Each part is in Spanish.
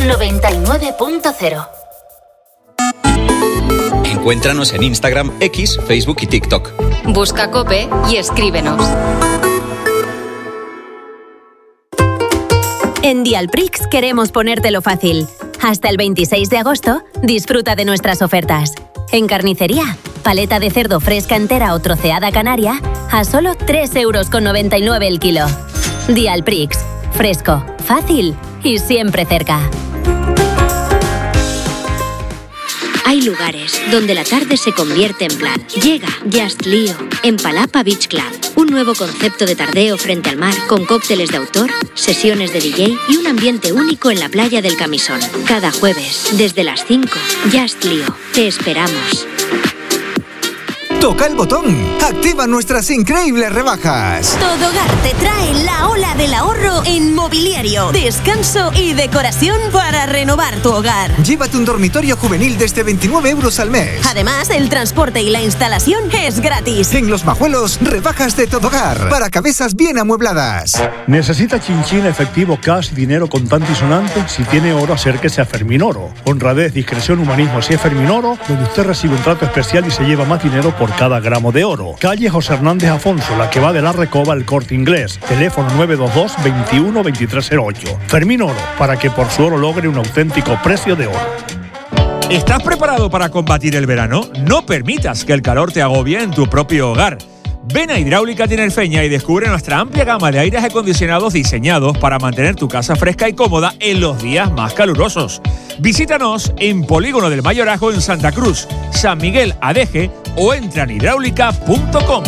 99.0. Encuéntranos en Instagram, X, Facebook y TikTok. Busca COPE y escríbenos. En Dialprix queremos ponértelo fácil. Hasta el 26 de agosto, disfruta de nuestras ofertas. En carnicería, paleta de cerdo fresca entera o troceada canaria a solo 3,99 € el kilo. Dialprix, fresco, fácil y siempre cerca. Hay lugares donde la tarde se convierte en plan. Llega Just Lío en Palapa Beach Club. Un nuevo concepto de tardeo frente al mar con cócteles de autor, sesiones de DJ y un ambiente único en la playa del Camisón. Cada jueves, desde las 5, Just Lío. Te esperamos. Toca el botón. Activa nuestras increíbles rebajas. Todogar te trae la ola del ahorro en mobiliario, descanso y decoración para renovar tu hogar. Llévate un dormitorio juvenil desde 29 € al mes. Además, el transporte y la instalación es gratis. En Los Majuelos, rebajas de Todogar para cabezas bien amuebladas. ¿Necesita chinchín, efectivo, cash, dinero contante y sonante? Si tiene oro, acérquese a Fermín Oro. Honradez, discreción, humanismo. Si es Fermín Oro, donde usted recibe un trato especial y se lleva más dinero por cada gramo de oro. Calle José Hernández Afonso, la que va de la Recoba al Corte Inglés. Teléfono 922 21 2308. Fermín Oro, para que por su oro logre un auténtico precio de oro. ¿Estás preparado para combatir el verano? No permitas que el calor te agobie en tu propio hogar. Ven a Hidráulica Tinerfeña y descubre nuestra amplia gama de aires acondicionados diseñados para mantener tu casa fresca y cómoda en los días más calurosos. Visítanos en Polígono del Mayorazgo en Santa Cruz, San Miguel Adeje o entra en hidráulica.com.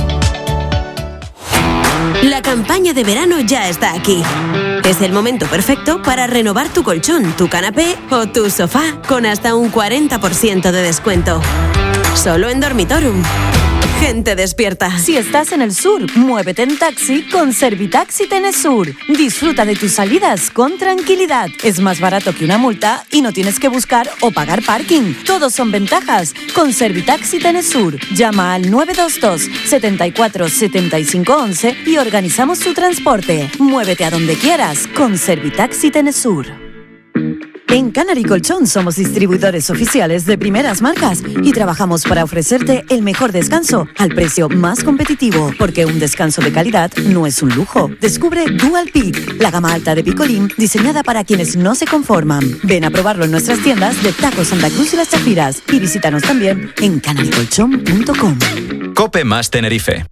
La campaña de verano ya está aquí. Es el momento perfecto para renovar tu colchón, tu canapé o tu sofá con hasta un 40% de descuento. Solo en Dormitorum. Gente despierta. Si estás en el sur, muévete en taxi con Servitaxi Tenesur. Disfruta de tus salidas con tranquilidad. Es más barato que una multa y no tienes que buscar o pagar parking. Todos son ventajas con Servitaxi Tenesur. Llama al 922 74 75 11 y organizamos tu transporte. Muévete a donde quieras con Servitaxi Tenesur. En Canary Colchón somos distribuidores oficiales de primeras marcas y trabajamos para ofrecerte el mejor descanso al precio más competitivo, porque un descanso de calidad no es un lujo. Descubre Dual Peak, la gama alta de Picolín diseñada para quienes no se conforman. Ven a probarlo en nuestras tiendas de Taco Santa Cruz y Las Chafiras y visítanos también en canarycolchón.com. COPE más Tenerife.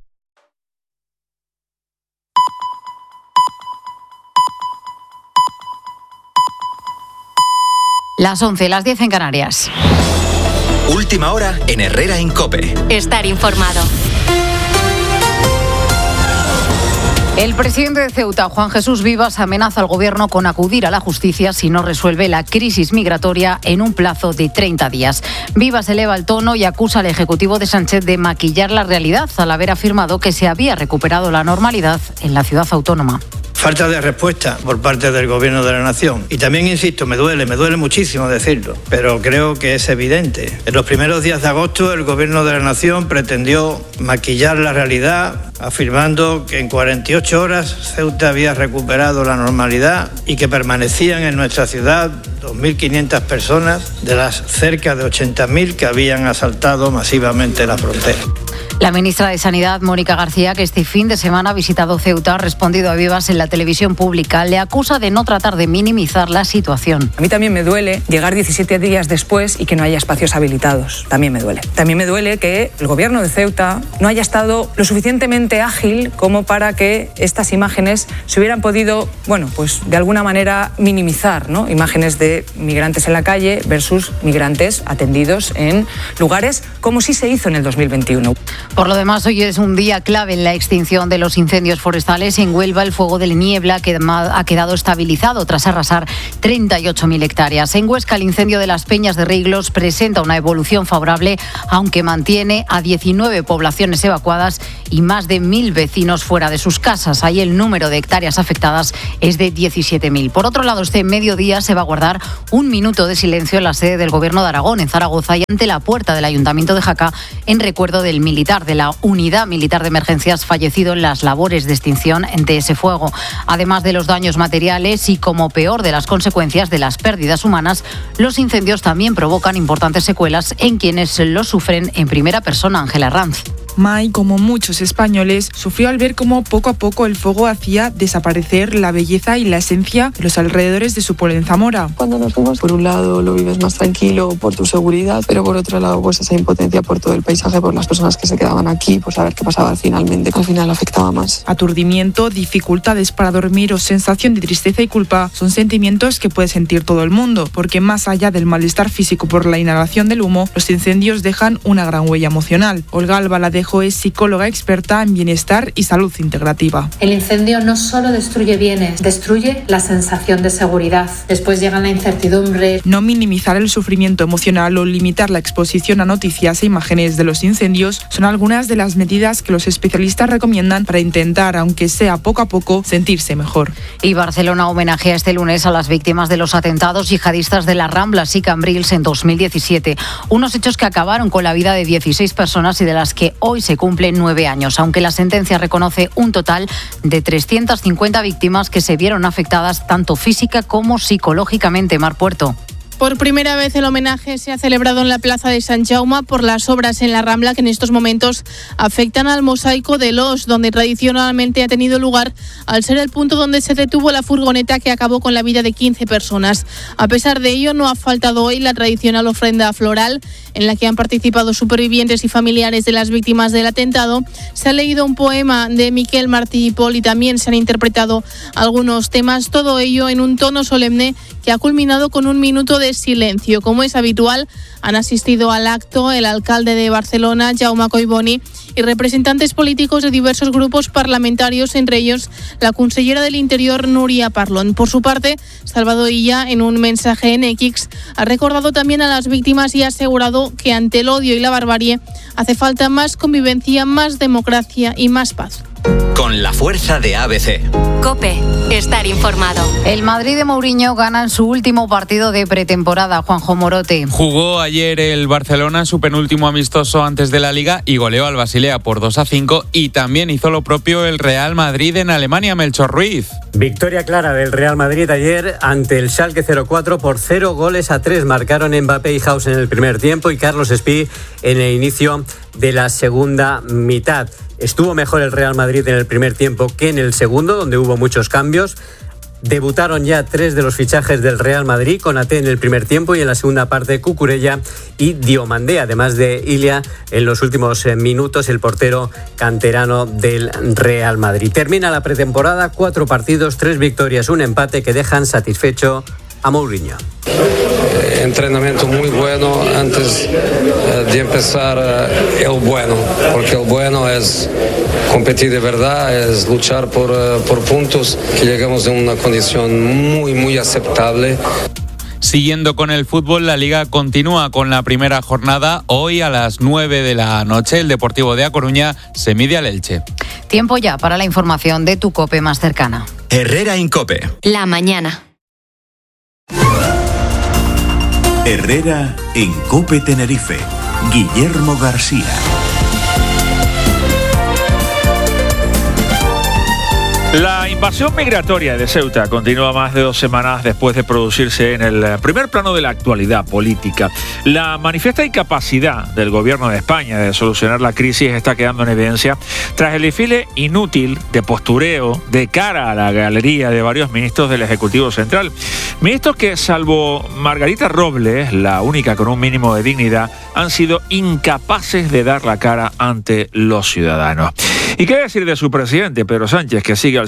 Las 11, las 10 en Canarias. Última hora en Herrera en COPE. Estar informado. El presidente de Ceuta, Juan Jesús Vivas, amenaza al gobierno con acudir a la justicia si no resuelve la crisis migratoria en un plazo de 30 días. Vivas eleva el tono y acusa al Ejecutivo de Sánchez de maquillar la realidad al haber afirmado que se había recuperado la normalidad en la ciudad autónoma. Falta de respuesta por parte del Gobierno de la Nación. Y también, insisto, me duele muchísimo decirlo, pero creo que es evidente. En los primeros días de agosto, el Gobierno de la Nación pretendió maquillar la realidad, afirmando que en 48 horas Ceuta había recuperado la normalidad y que permanecían en nuestra ciudad 2.500 personas de las cerca de 80.000 que habían asaltado masivamente la frontera. La ministra de Sanidad, Mónica García, que este fin de semana ha visitado Ceuta, ha respondido a Vivas en la televisión pública. Le acusa de no tratar de minimizar la situación. A mí también me duele llegar 17 días después y que no haya espacios habilitados. También me duele. También me duele que el gobierno de Ceuta no haya estado lo suficientemente ágil como para que estas imágenes se hubieran podido, pues de alguna manera minimizar, ¿no? Imágenes de migrantes en la calle versus migrantes atendidos en lugares como sí se hizo en el 2021. Por lo demás, hoy es un día clave en la extinción de los incendios forestales. En Huelva, el fuego de niebla ha quedado estabilizado tras arrasar 38.000 hectáreas. En Huesca, el incendio de las Peñas de Riglos presenta una evolución favorable, aunque mantiene a 19 poblaciones evacuadas y más de 1.000 vecinos fuera de sus casas. Ahí el número de hectáreas afectadas es de 17.000. Por otro lado, este mediodía se va a guardar un minuto de silencio en la sede del Gobierno de Aragón, en Zaragoza, y ante la puerta del Ayuntamiento de Jaca, en recuerdo del militar de la Unidad Militar de Emergencias fallecido en las labores de extinción de ese fuego. Además de los daños materiales y, como peor de las consecuencias de las pérdidas humanas, los incendios también provocan importantes secuelas en quienes los sufren en primera persona. Ángela Ranz. Mai, como muchos españoles, sufrió al ver cómo poco a poco el fuego hacía desaparecer la belleza y la esencia de los alrededores de su pueblo en Zamora. Cuando nos fuimos, por un lado lo vives más tranquilo por tu seguridad, pero por otro lado pues esa impotencia por todo el paisaje, por las personas que se quedaban aquí, por saber qué pasaba finalmente. Al final afectaba más. Aturdimiento, dificultades para dormir o sensación de tristeza y culpa son sentimientos que puede sentir todo el mundo, porque más allá del malestar físico por la inhalación del humo, los incendios dejan una gran huella emocional. Olga Albaladejo es psicóloga experta en bienestar y salud integrativa. El incendio no solo destruye bienes, destruye la sensación de seguridad. Después llega la incertidumbre. No minimizar el sufrimiento emocional o limitar la exposición a noticias e imágenes de los incendios son algunas de las medidas que los especialistas recomiendan para intentar, aunque sea poco a poco, sentirse mejor. Y Barcelona homenajea este lunes a las víctimas de los atentados yihadistas de las Ramblas y Cambrils en 2017. Unos hechos que acabaron con la vida de 16 personas y de las que hoy se cumplen 9 años, aunque la sentencia reconoce un total de 350 víctimas que se vieron afectadas tanto física como psicológicamente. Mar Puerto. Por primera vez el homenaje se ha celebrado en la Plaza de Sant Jaume por las obras en la Rambla que en estos momentos afectan al mosaico de Los, donde tradicionalmente ha tenido lugar al ser el punto donde se detuvo la furgoneta que acabó con la vida de 15 personas. A pesar de ello, no ha faltado hoy la tradicional ofrenda floral en la que han participado supervivientes y familiares de las víctimas del atentado. Se ha leído un poema de Miquel Martí i Pol y también se han interpretado algunos temas, todo ello en un tono solemne que ha culminado con un minuto de silencio. Como es habitual, han asistido al acto el alcalde de Barcelona, Jaume Collboni, y representantes políticos de diversos grupos parlamentarios, entre ellos la consellera del Interior, Núria Parlon. Por su parte, Salvador Illa, en un mensaje en X, ha recordado también a las víctimas y ha asegurado que ante el odio y la barbarie hace falta más convivencia, más democracia y más paz. Con la fuerza de ABC. COPE. Estar informado. El Madrid de Mourinho gana en su último partido de pretemporada. Juanjo Morote. Jugó ayer el Barcelona su penúltimo amistoso antes de la Liga y goleó al Basilea por 2-5, y también hizo lo propio el Real Madrid en Alemania. Melchor Ruiz. Victoria clara del Real Madrid ayer ante el Schalke 04 por 0-3. Marcaron Mbappé y Haus en el primer tiempo y Carlos Espí en el inicio de la segunda mitad. Estuvo mejor el Real Madrid en el primer tiempo que en el segundo, donde hubo muchos cambios. Debutaron ya 3 de los fichajes del Real Madrid, con Konaté en el primer tiempo y en la segunda parte Cucurella y Diomandé, además de Ilia en los últimos minutos, el portero canterano del Real Madrid. Termina la pretemporada, 4 partidos, 3 victorias, 1 empate que dejan satisfecho a Mourinho. Entrenamiento muy bueno antes de empezar el bueno, porque el bueno es competir de verdad, es luchar por puntos, que llegamos en una condición muy aceptable. Siguiendo con el fútbol, la Liga continúa con la primera jornada. Hoy a las 9 de la noche el Deportivo de A Coruña se mide al Elche. Tiempo ya para la información de tu COPE más cercana. Herrera Incope. La mañana. Herrera en COPE Tenerife. Guillermo García. La invasión migratoria de Ceuta continúa más de 2 semanas después de producirse en el primer plano de la actualidad política. La manifiesta incapacidad del gobierno de España de solucionar la crisis está quedando en evidencia tras el desfile inútil de postureo de cara a la galería de varios ministros del Ejecutivo Central. Ministros que, salvo Margarita Robles, la única con un mínimo de dignidad, han sido incapaces de dar la cara ante los ciudadanos. ¿Y qué decir de su presidente, Pedro Sánchez, que sigue al sol de lanza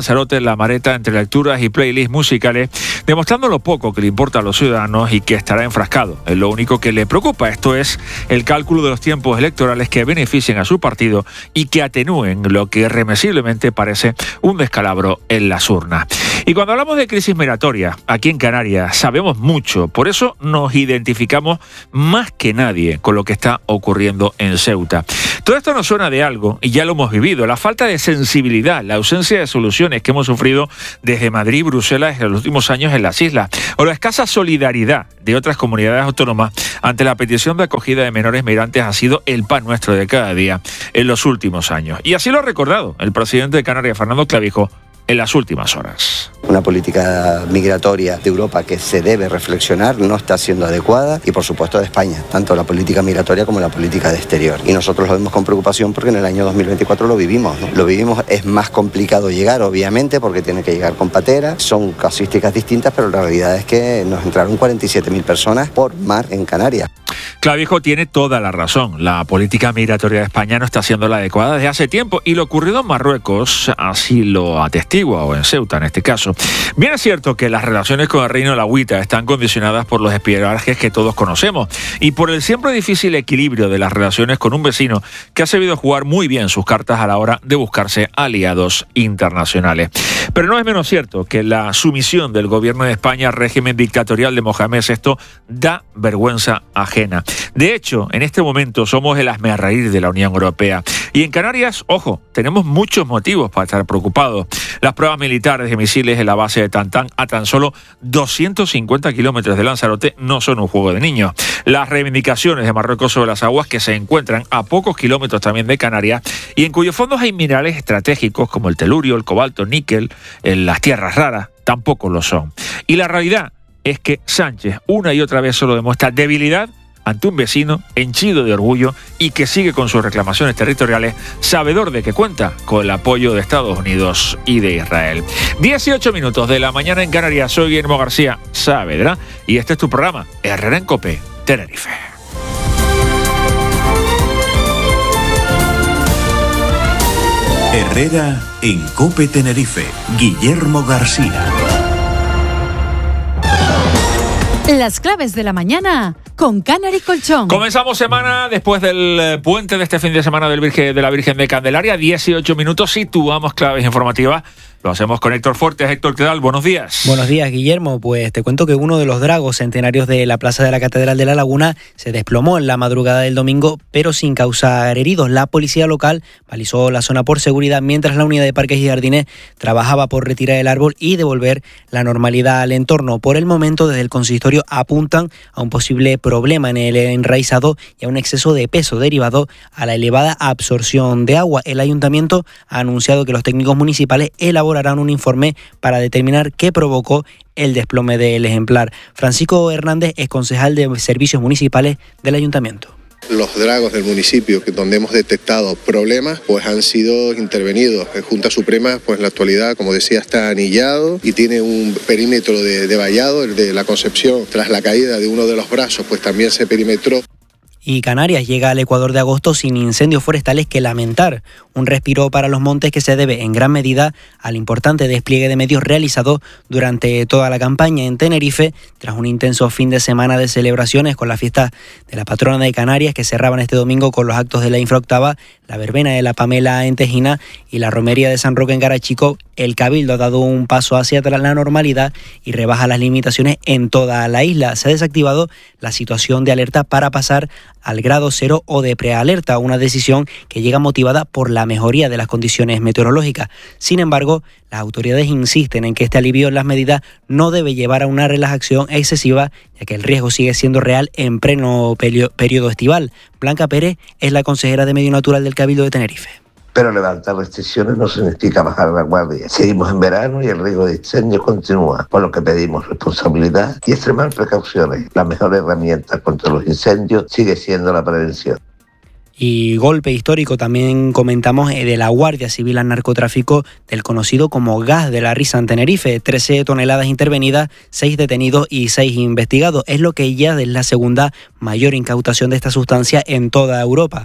Lanzarote en la maleta entre lecturas y playlists musicales, demostrando lo poco que le importa a los ciudadanos y que estará enfrascado en lo único que le preocupa. Esto es el cálculo de los tiempos electorales que beneficien a su partido y que atenúen lo que irremisiblemente parece un descalabro en las urnas. Y cuando hablamos de crisis migratoria, aquí en Canarias sabemos mucho, por eso nos identificamos más que nadie con lo que está ocurriendo en Ceuta. Todo esto nos suena de algo y ya lo hemos vivido, la falta de sensibilidad, la ausencia de soluciones que hemos sufrido desde Madrid y Bruselas en los últimos años en las islas, o la escasa solidaridad de otras comunidades autónomas ante la petición de acogida de menores migrantes ha sido el pan nuestro de cada día en los últimos años. Y así lo ha recordado el presidente de Canarias, Fernando Clavijo, en las últimas horas. Una política migratoria de Europa que se debe reflexionar, no está siendo adecuada, y por supuesto de España, tanto la política migratoria como la política de exterior. Y nosotros lo vemos con preocupación porque en el año 2024 lo vivimos, ¿no? Lo vivimos, es más complicado llegar, obviamente, porque tiene que llegar con patera, son casuísticas distintas, pero la realidad es que nos entraron 47.000 personas por mar en Canarias. Clavijo tiene toda la razón. La política migratoria de España no está siendo la adecuada desde hace tiempo y lo ocurrido en Marruecos así lo atestigua, o en Ceuta en este caso. Bien es cierto que las relaciones con el Reino de la Agüita están condicionadas por los espionajes que todos conocemos y por el siempre difícil equilibrio de las relaciones con un vecino que ha sabido jugar muy bien sus cartas a la hora de buscarse aliados internacionales. Pero no es menos cierto que la sumisión del gobierno de España al régimen dictatorial de Mohamed VI da vergüenza ajena. De hecho, en este momento somos el hazmerreír de la Unión Europea. Y en Canarias, ojo, tenemos muchos motivos para estar preocupados. Las pruebas militares de misiles en la base de Tantán a tan solo 250 kilómetros de Lanzarote no son un juego de niños. Las reivindicaciones de Marruecos sobre las aguas que se encuentran a pocos kilómetros también de Canarias y en cuyos fondos hay minerales estratégicos como el telurio, el cobalto, el níquel, las tierras raras, tampoco lo son. Y la realidad es que Sánchez una y otra vez solo demuestra debilidad ante un vecino henchido de orgullo y que sigue con sus reclamaciones territoriales, sabedor de que cuenta con el apoyo de Estados Unidos y de Israel. 18 minutos de la mañana en Canarias. Soy Guillermo García Saavedra y este es tu programa Herrera en COPE, Tenerife. Herrera en COPE Tenerife, Guillermo García. Las claves de la mañana con Canary Colchón. Comenzamos semana después del puente de este fin de semana de la Virgen de Candelaria. 18 minutos, situamos claves informativas. Lo hacemos con Héctor Fuertes. Héctor, ¿qué tal? Buenos días. Buenos días, Guillermo. Pues te cuento que uno de los dragos centenarios de la Plaza de la Catedral de la Laguna se desplomó en la madrugada del domingo, pero sin causar heridos. La policía local balizó la zona por seguridad, mientras la unidad de Parques y Jardines trabajaba por retirar el árbol y devolver la normalidad al entorno. Por el momento, desde el consistorio apuntan a un posible problema en el enraizado y a un exceso de peso derivado a la elevada absorción de agua. El ayuntamiento ha anunciado que los técnicos municipales elaborarán un informe para determinar qué provocó el desplome del ejemplar. Francisco Hernández es concejal de Servicios Municipales del Ayuntamiento. Los dragos del municipio donde hemos detectado problemas pues han sido intervenidos. En Junta Suprema pues en la actualidad, como decía, está anillado y tiene un perímetro de vallado, el de la Concepción. Tras la caída de uno de los brazos pues también se perimetró. Y Canarias llega al Ecuador de agosto sin incendios forestales que lamentar. Un respiro para los montes que se debe en gran medida al importante despliegue de medios realizado durante toda la campaña en Tenerife, tras un intenso fin de semana de celebraciones con la fiesta de la patrona de Canarias que cerraban este domingo con los actos de la infraoctava, la verbena de la Pamela en Tejina y la romería de San Roque en Garachico. El Cabildo ha dado un paso hacia la normalidad y rebaja las limitaciones en toda la isla. Se ha desactivado la situación de alerta para pasar al grado 0 o de prealerta, una decisión que llega motivada por la mejoría de las condiciones meteorológicas. Sin embargo, las autoridades insisten en que este alivio en las medidas no debe llevar a una relajación excesiva, ya que el riesgo sigue siendo real en pleno periodo estival. Blanca Pérez es la consejera de Medio Natural del Cabildo de Tenerife. Pero levantar restricciones no significa bajar la guardia. Seguimos en verano y el riesgo de incendios continúa, por lo que pedimos responsabilidad y extremar precauciones. La mejor herramienta contra los incendios sigue siendo la prevención. Y golpe histórico también comentamos de la Guardia Civil al narcotráfico del conocido como gas de la risa en Tenerife. 13 toneladas intervenidas, 6 detenidos y 6 investigados. Es lo que ya es la segunda mayor incautación de esta sustancia en toda Europa.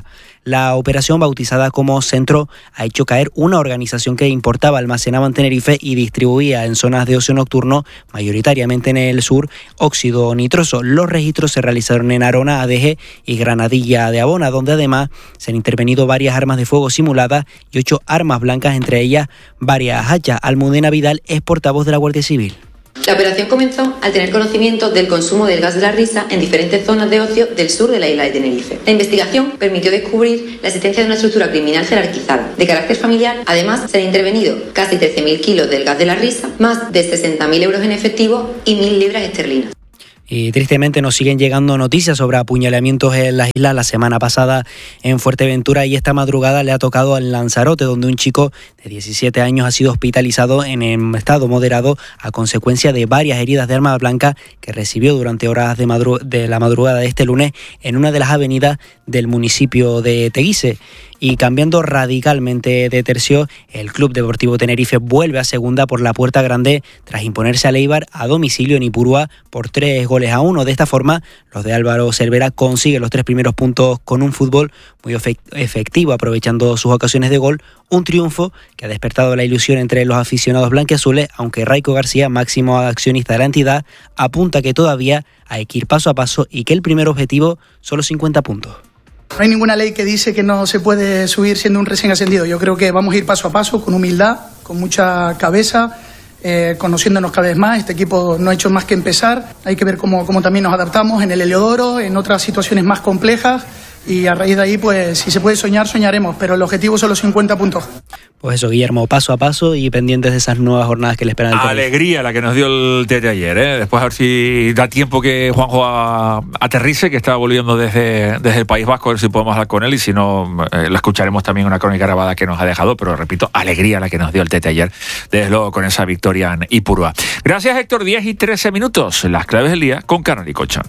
La operación, bautizada como Centro, ha hecho caer una organización que importaba, almacenaba en Tenerife y distribuía en zonas de ocio nocturno, mayoritariamente en el sur, óxido nitroso. Los registros se realizaron en Arona, Adeje y Granadilla de Abona, donde además se han intervenido varias armas de fuego simuladas y 8 armas blancas, entre ellas varias hachas. Almudena Vidal es portavoz de la Guardia Civil. La operación comenzó al tener conocimiento del consumo del gas de la risa en diferentes zonas de ocio del sur de la isla de Tenerife. La investigación permitió descubrir la existencia de una estructura criminal jerarquizada de carácter familiar. Además, se han intervenido casi 13.000 kilos del gas de la risa, más de 60.000 euros en efectivo y 1.000 libras esterlinas. Y tristemente nos siguen llegando noticias sobre apuñalamientos en las islas. La semana pasada en Fuerteventura y esta madrugada le ha tocado en Lanzarote, donde un chico de 17 años ha sido hospitalizado en estado moderado a consecuencia de varias heridas de arma blanca que recibió durante horas de la madrugada de este lunes en una de las avenidas del municipio de Teguise. Y cambiando radicalmente de tercio, el Club Deportivo Tenerife vuelve a segunda por la puerta grande tras imponerse a Eibar a domicilio en Ipurúa por 3-1. De esta forma, los de Álvaro Cervera consiguen los 3 primeros puntos con un fútbol muy efectivo, aprovechando sus ocasiones de gol. Un triunfo que ha despertado la ilusión entre los aficionados blanquiazules, aunque Raico García, máximo accionista de la entidad, apunta que todavía hay que ir paso a paso y que el primer objetivo son los 50 puntos. No hay ninguna ley que dice que no se puede subir siendo un recién ascendido. Yo creo que vamos a ir paso a paso, con humildad, con mucha cabeza, conociéndonos cada vez más. Este equipo no ha hecho más que empezar. Hay que ver cómo también nos adaptamos en el Heliodoro, en otras situaciones más complejas. Y a raíz de ahí, pues si se puede soñar, soñaremos. Pero el objetivo son los 50 puntos. Pues eso, Guillermo, paso a paso y pendientes de esas nuevas jornadas que le esperan. Alegría la que nos dio el Tete ayer, ¿eh? Después a ver si da tiempo que Juanjo aterrice, que está volviendo desde el País Vasco, a ver si podemos hablar con él, y si no, lo escucharemos también una crónica grabada que nos ha dejado, pero repito, alegría la que nos dio el Tete ayer, desde luego con esa victoria en Ipurúa. Gracias, Héctor. 10:13, las claves del día con Canary Colchón.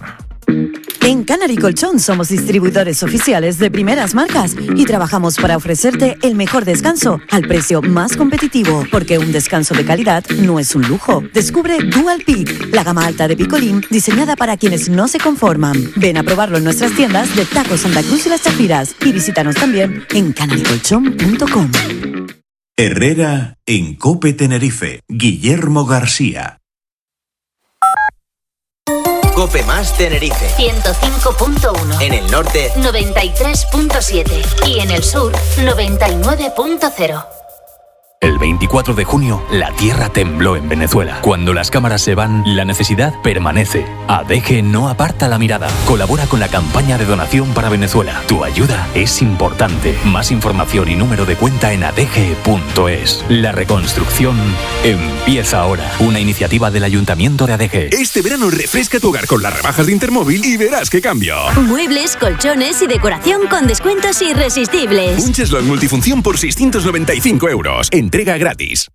En Canary Colchón somos distribuidores oficiales de primeras marcas y trabajamos para ofrecerte el mejor descanso al precio más competitivo, porque un descanso de calidad no es un lujo. Descubre Dual Peak, la gama alta de picolín diseñada para quienes no se conforman. Ven a probarlo en nuestras tiendas de Taco Santa Cruz y Las Chafiras y visítanos también en canarycolchón.com. Herrera en COPE Tenerife. Guillermo García. COPE Más Tenerife 105.1. En el norte 93.7 y en el sur 99.0. El 24 de junio, la tierra tembló en Venezuela. Cuando las cámaras se van, la necesidad permanece. ADG no aparta la mirada. Colabora con la campaña de donación para Venezuela. Tu ayuda es importante. Más información y número de cuenta en adg.es. La reconstrucción empieza ahora. Una iniciativa del Ayuntamiento de ADG. Este verano refresca tu hogar con las rebajas de Intermóvil y verás qué cambio. Muebles, colchones y decoración con descuentos irresistibles. Un cheslón multifunción por 695 euros. Entrega gratis.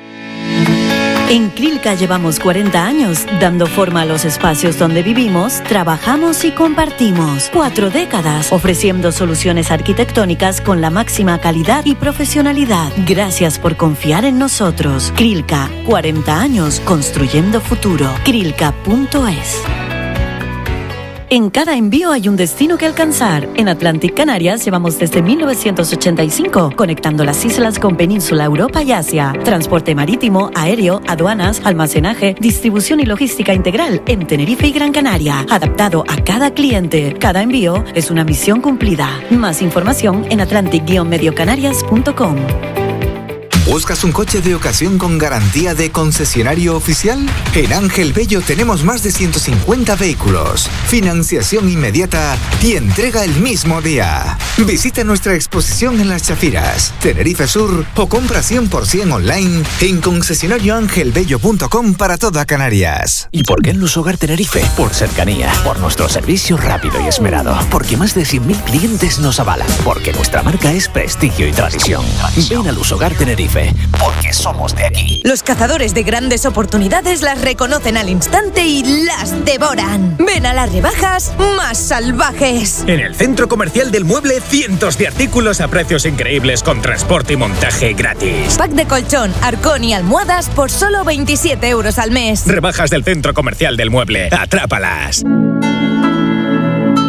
En Crilca llevamos 40 años dando forma a los espacios donde vivimos, trabajamos y compartimos. 4 décadas ofreciendo soluciones arquitectónicas con la máxima calidad y profesionalidad. Gracias por confiar en nosotros. Crilca, 40 años construyendo futuro. Crilca.es. En cada envío hay un destino que alcanzar. En Atlantic Canarias llevamos desde 1985, conectando las islas con Península, Europa y Asia. Transporte marítimo, aéreo, aduanas, almacenaje, distribución y logística integral en Tenerife y Gran Canaria. Adaptado a cada cliente. Cada envío es una misión cumplida. Más información en atlantic-mediocanarias.com. ¿Buscas un coche de ocasión con garantía de concesionario oficial? En Ángel Bello tenemos más de 150 vehículos, financiación inmediata y entrega el mismo día. Visita nuestra exposición en Las Chafiras, Tenerife Sur, o compra 100% online en concesionarioangelbello.com para toda Canarias. ¿Y por qué en Luz Hogar Tenerife? Por cercanía, por nuestro servicio rápido y esmerado, porque más de 100.000 clientes nos avalan, porque nuestra marca es prestigio y tradición. Ven a Luz Hogar Tenerife, porque somos de aquí. Los cazadores de grandes oportunidades las reconocen al instante y las devoran. Ven a las rebajas más salvajes. En el Centro Comercial del Mueble, cientos de artículos a precios increíbles con transporte y montaje gratis. Pack de colchón, arcón y almohadas por solo 27 euros al mes. Rebajas del Centro Comercial del Mueble. ¡Atrápalas!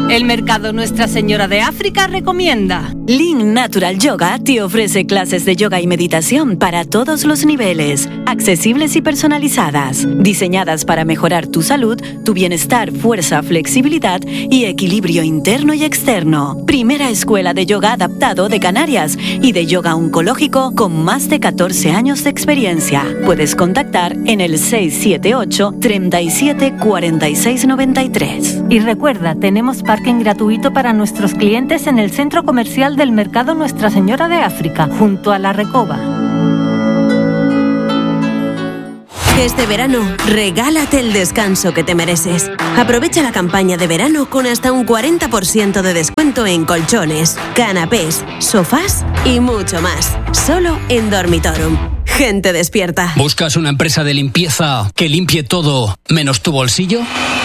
El mercado Nuestra Señora de África recomienda. Link Natural Yoga te ofrece clases de yoga y meditación para todos los niveles, accesibles y personalizadas, diseñadas para mejorar tu salud, tu bienestar, fuerza, flexibilidad y equilibrio interno y externo. Primera escuela de yoga adaptado de Canarias y de yoga oncológico con más de 14 años de experiencia. Puedes contactar en el 678 37 46 93. Y recuerda, tenemos parking gratuito para nuestros clientes en el centro comercial del mercado Nuestra Señora de África, junto a La Recoba. Este verano, regálate el descanso que te mereces. Aprovecha la campaña de verano con hasta un 40% de descuento en colchones, canapés, sofás y mucho más. Solo en Dormitorum. Gente despierta. ¿Buscas una empresa de limpieza que limpie todo menos tu bolsillo?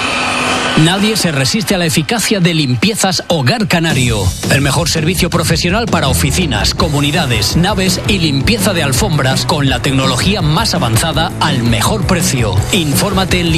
Nadie se resiste a la eficacia de Limpiezas Hogar Canario. El mejor servicio profesional para oficinas, comunidades, naves y limpieza de alfombras con la tecnología más avanzada al mejor precio. Infórmate en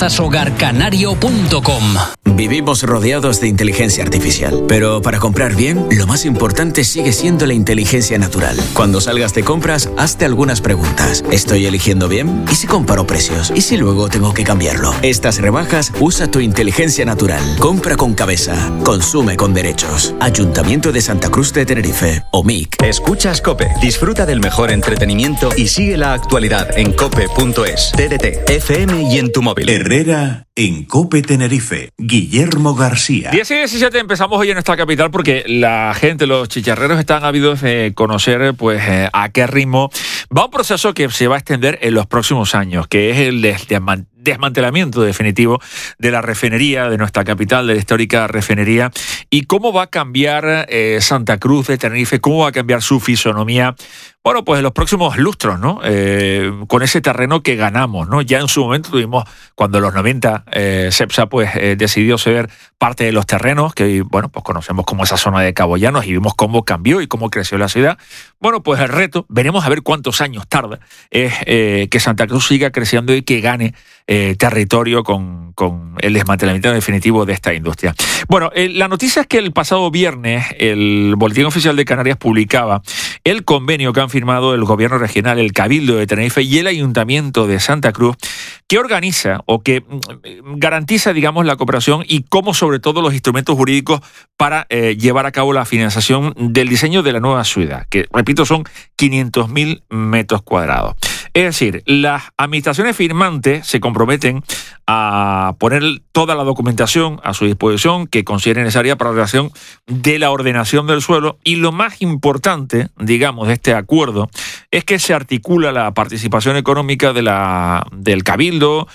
limpiezashogarcanario.com. Vivimos rodeados de inteligencia artificial, pero para comprar bien, lo más importante sigue siendo la inteligencia natural. Cuando salgas de compras, hazte algunas preguntas. ¿Estoy eligiendo bien? ¿Y si comparo precios? ¿Y si luego tengo que cambiarlo? Estas rebajas, usa tu inteligencia natural. Compra con cabeza. Consume con derechos. Ayuntamiento de Santa Cruz de Tenerife. OMIC. Escuchas COPE. Disfruta del mejor entretenimiento y sigue la actualidad en cope.es, TDT, FM y en tu móvil. Herrera en COPE Tenerife. Guillermo García. 10 y 17 empezamos hoy en nuestra capital porque la gente, los chicharreros están ávidos de conocer pues a qué ritmo va un proceso que se va a extender en los próximos años, que es el desmantelamiento definitivo de la refinería de nuestra capital, de la histórica refinería, y cómo va a cambiar Santa Cruz de Tenerife, cómo va a cambiar su fisonomía. Bueno, pues en los próximos lustros, ¿no? Con ese terreno que ganamos, ¿no? Ya en su momento tuvimos, cuando en los 90 Cepsa pues decidió ceder parte de los terrenos, que bueno, pues conocemos como esa zona de Cabo Llanos y vimos cómo cambió y cómo creció la ciudad. Bueno, pues el reto, veremos a ver cuántos años tarda, es que Santa Cruz siga creciendo y que gane territorio con el desmantelamiento definitivo de esta industria. Bueno, la noticia es que el pasado viernes el Boletín Oficial de Canarias publicaba el convenio que han firmado el Gobierno Regional, el Cabildo de Tenerife y el Ayuntamiento de Santa Cruz, que organiza o que garantiza, digamos, la cooperación y cómo, sobre todo, los instrumentos jurídicos para llevar a cabo la financiación del diseño de la nueva ciudad, que, repito, son 500.000 metros cuadrados. Es decir, las administraciones firmantes se comprometen a poner toda la documentación a su disposición que considere necesaria para la realización de la ordenación del suelo, y lo más importante, digamos, de este acuerdo es que se articula la participación económica del Cabildo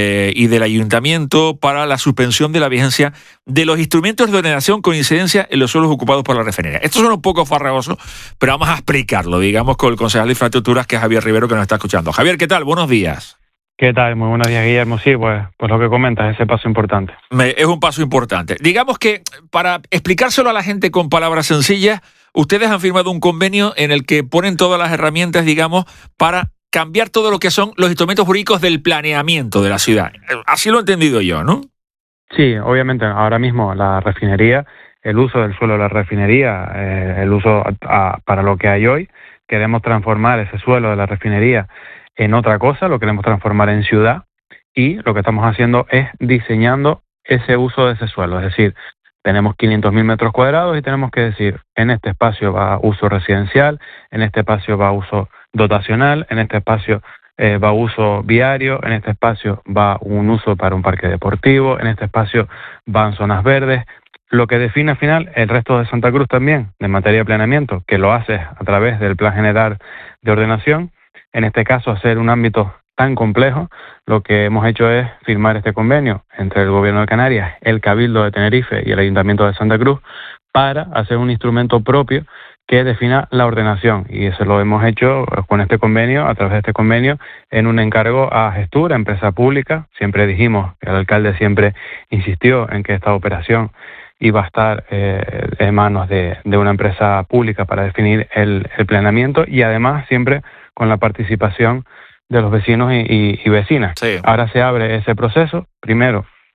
y del Ayuntamiento para la suspensión de la vigencia de los instrumentos de ordenación con incidencia en los suelos ocupados por la refinería. Esto suena un poco farragoso, pero vamos a explicarlo, digamos, con el concejal de Infraestructuras, que es Javier Rivero, que nos está escuchando. Javier, ¿qué tal? Buenos días. ¿Qué tal? Muy buenos días, Guillermo. Sí, pues lo que comentas, ese paso importante. Es un paso importante. Digamos que, para explicárselo a la gente con palabras sencillas, ustedes han firmado un convenio en el que ponen todas las herramientas, digamos, para cambiar todo lo que son los instrumentos jurídicos del planeamiento de la ciudad. Así lo he entendido yo, ¿no? Sí, obviamente, ahora mismo la refinería, el uso del suelo de la refinería, el uso para lo que hay hoy, queremos transformar ese suelo de la refinería en otra cosa, lo queremos transformar en ciudad, y lo que estamos haciendo es diseñando ese uso de ese suelo. Es decir, tenemos 500.000 metros cuadrados y tenemos que decir, en este espacio va uso residencial, en este espacio va uso dotacional, en este espacio va uso viario, en este espacio va un uso para un parque deportivo, en este espacio van zonas verdes. Lo que define al final el resto de Santa Cruz también, de materia de planeamiento, que lo hace a través del Plan General de Ordenación. En este caso, hacer un ámbito tan complejo, lo que hemos hecho es firmar este convenio entre el Gobierno de Canarias, el Cabildo de Tenerife y el Ayuntamiento de Santa Cruz para hacer un instrumento propio que defina la ordenación. Y eso lo hemos hecho con este convenio, a través de este convenio, en un encargo a Gestura, empresa pública. Siempre dijimos, el alcalde siempre insistió en que esta operación iba a estar en manos de una empresa pública para definir el planeamiento, y además siempre con la participación de los vecinos y vecinas. Sí. Ahora se abre ese proceso, primero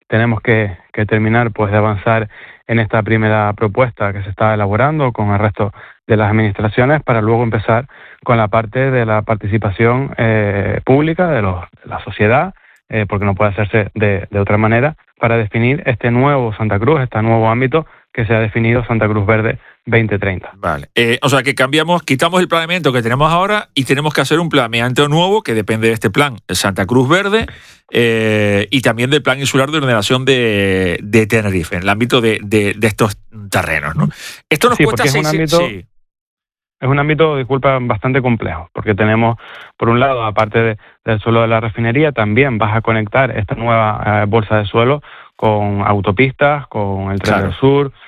tenemos que terminar pues de avanzar en esta primera propuesta que se está elaborando con el resto de las administraciones para luego empezar con la parte de la participación pública de la sociedad, porque no puede hacerse de otra manera, para definir este nuevo Santa Cruz, este nuevo ámbito que se ha definido Santa Cruz Verde 2030. Vale. O sea que quitamos el planeamiento que tenemos ahora y tenemos que hacer un planeamiento nuevo que depende de este plan Santa Cruz Verde y también del plan insular de ordenación de Tenerife, en el ámbito de estos terrenos, ¿no? Esto nos cuesta Es un ámbito, disculpa, bastante complejo, porque tenemos, por un lado, aparte del suelo de la refinería, también vas a conectar esta nueva bolsa de suelo con autopistas, con el Tren del Sur,